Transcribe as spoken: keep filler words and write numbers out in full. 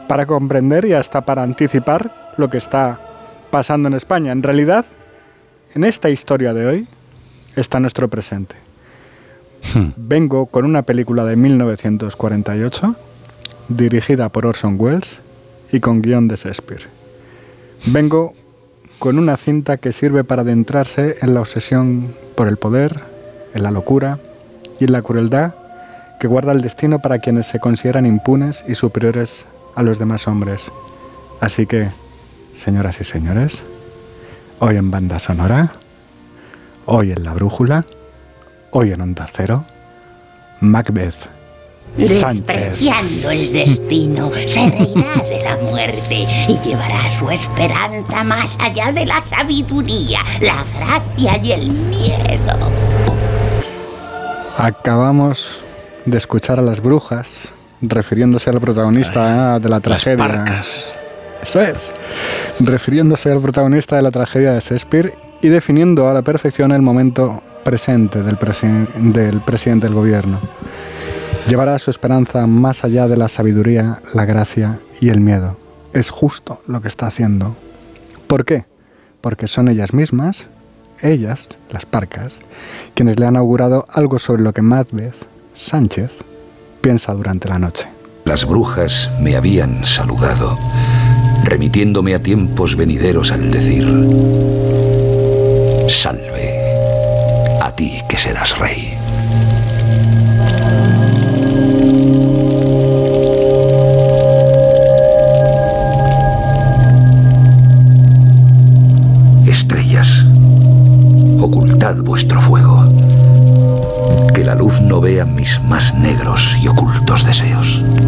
para comprender y hasta para anticipar lo que está pasando en España. En realidad, en esta historia de hoy está nuestro presente. Hmm. Vengo con una película de mil novecientos cuarenta y ocho, dirigida por Orson Welles y con guión de Shakespeare. Vengo con una cinta que sirve para adentrarse en la obsesión por el poder, en la locura y en la crueldad que guarda el destino para quienes se consideran impunes y superiores a los demás hombres. Así que, señoras y señores, hoy en Banda Sonora, hoy en La Brújula, hoy en Onda Cero, Macbeth Despreciando el destino, se reirá de la muerte y llevará su esperanza más allá de la sabiduría, la gracia y el miedo. Acabamos de escuchar a las brujas refiriéndose al protagonista Ay, de la tragedia. Las parcas. Eso es. Refiriéndose al protagonista de la tragedia de Shakespeare y definiendo a la perfección el momento presente del, presi- del presidente del gobierno. Llevará su esperanza más allá de la sabiduría, la gracia y el miedo. Es justo lo que está haciendo. ¿Por qué? Porque son ellas mismas, ellas, las parcas, quienes le han augurado algo sobre lo que Macbeth Sánchez piensa durante la noche. Las brujas me habían saludado, remitiéndome a tiempos venideros al decir: salve, a ti que serás rey. Estrellas, ocultad vuestro fuego, que la luz no vea mis más negros y ocultos deseos.